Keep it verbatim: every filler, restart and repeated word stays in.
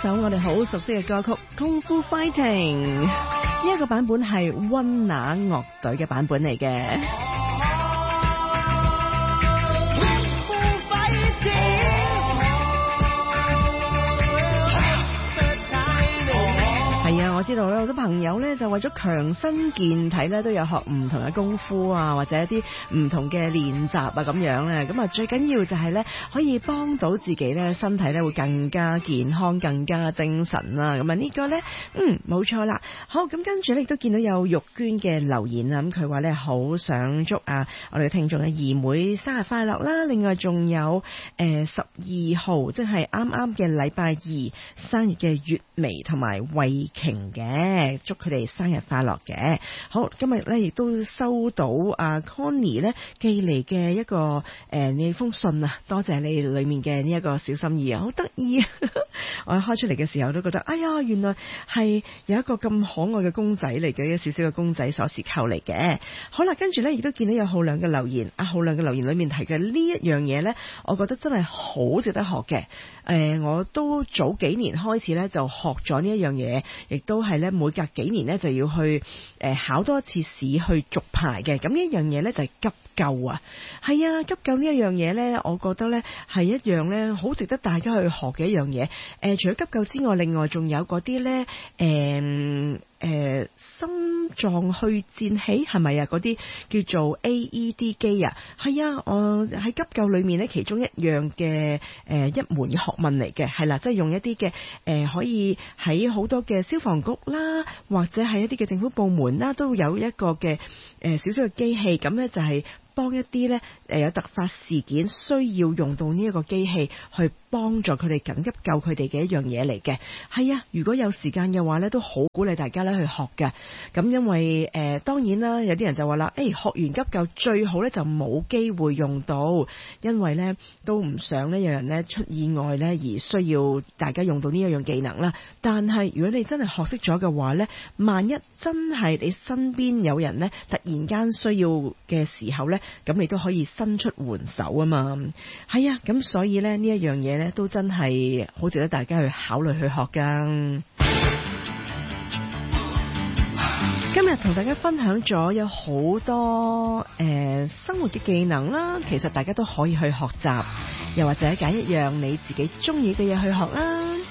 首我哋好熟悉嘅歌曲《功夫 Fighting》，呢一個版本係溫拿樂隊嘅版本嚟嘅。係啊，我知道咧，好多朋友咧就為咗強身健體咧，都有學唔同嘅功夫啊，或者一啲唔同嘅練習啊咁樣咧。咁啊，最緊要就係咧，可以幫到自己咧，身體咧會更加健康、更加精神啦。咁啊，呢個咧，嗯，冇錯啦。好，咁跟住咧亦都見到有玉娟嘅留言啊。咁佢話咧好想祝啊我哋嘅聽眾嘅姨妹生日快樂啦。另外仲有誒十二號，即係啱啱嘅禮拜二生日嘅月眉同埋慧瓊嘅，祝佢哋生日快樂嘅。好，今日咧亦都收到阿 Connie 咧寄嚟嘅一個誒呢封信啊，多謝你裏面嘅呢一個小心意啊，好得意啊！我開出嚟嘅時候都覺得，哎呀，原來係有一個咁可愛嘅公仔嚟嘅，一個小小嘅公仔鎖匙扣嚟嘅。好啦，跟住咧亦都見到有浩亮嘅留言，阿浩亮嘅留言裏面提嘅呢一樣嘢咧，我覺得真係好值得學嘅。誒、呃，我都早幾年開始咧就學咗呢一樣嘢，亦都係咧每隔幾年咧就要去誒、呃、考多一次試去續牌嘅。咁呢一樣嘢咧就係、是、急救啊，係啊，急救呢一樣嘢咧，我覺得咧係一樣咧好值得大家去學嘅一樣嘢。誒、呃，除咗急救之外，另外仲有嗰啲咧，誒、呃。誒、呃，心臟去顫器係咪啊？嗰啲叫做 A E D 機啊，係啊，我喺急救裏面咧，其中一樣嘅誒、呃、一門嘅學問嚟嘅，係啦，即係用一啲嘅誒可以喺好多嘅消防局啦，或者係一啲嘅政府部門啦，都有一個嘅誒少少嘅機器，咁咧就係幫一啲咧誒有突發事件需要用到呢一個機器去幫助佢哋緊急救佢哋嘅一樣嘢嚟嘅。係啊，如果有時間嘅話咧，都好鼓勵大家咧去學嘅。咁因為誒、呃、當然啦，有啲人就話啦，誒、欸、學完急救最好咧就冇機會用到，因為咧都唔想咧有人咧出意外咧而需要大家用到呢一樣技能啦。但係如果你真係學識咗嘅話咧，萬一真係你身邊有人咧突然間需要嘅時候咧，咁你都可以伸出援手啊嘛。係啊，咁所以咧呢一樣嘢咧都真係好值得大家去考慮去學噶。今日同大家分享咗有好多誒、呃、生活嘅技能啦，其實大家都可以去學習，又或者揀一樣你自己中意嘅嘢去學啦。